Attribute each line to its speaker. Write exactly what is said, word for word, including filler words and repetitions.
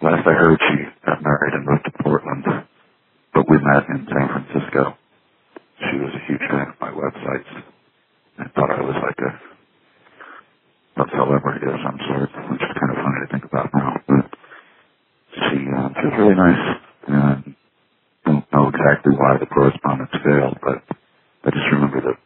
Speaker 1: last I heard, she got married and moved to Portland, but we met in San Francisco. She was a huge fan of my websites. I thought I was like a, a celebrity of some sort, which is kind of funny to think about now. But she, um, she was really nice, and I don't know exactly why the correspondence failed, but I just remember that